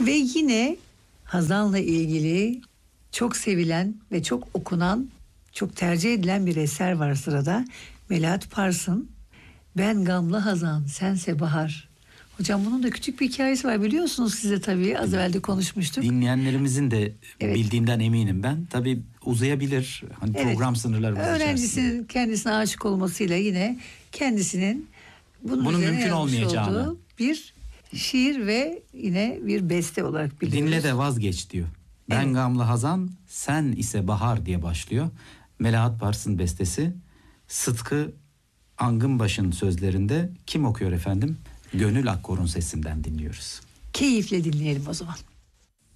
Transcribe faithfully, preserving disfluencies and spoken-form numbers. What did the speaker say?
Ve yine Hazan'la ilgili çok sevilen ve çok okunan, çok tercih edilen bir eser var sırada. Melahat Pars'ın Ben Gamlı Hazan, Sense Bahar. Hocam bunun da küçük bir hikayesi var, biliyorsunuz size tabii, az evvel de konuşmuştuk. Dinleyenlerimizin de Evet. bildiğinden eminim ben. Tabii uzayabilir. Hani Evet. program sınırlarımız içerisinde. Öğrencisinin kendisine aşık olmasıyla yine kendisinin bunun, Bunun üzerine mümkün yazmış olmayacağını. olduğu bir şiir ve yine bir beste olarak biliyoruz. Dinle de vazgeç diyor. Ben Evet. Gamlı Hazan, sen ise bahar diye başlıyor. Melahat Pars'ın bestesi. Sıtkı Angınbaş'ın sözlerinde kim okuyor efendim? Gönül Akkor'un sesinden dinliyoruz. Keyifle dinleyelim o zaman.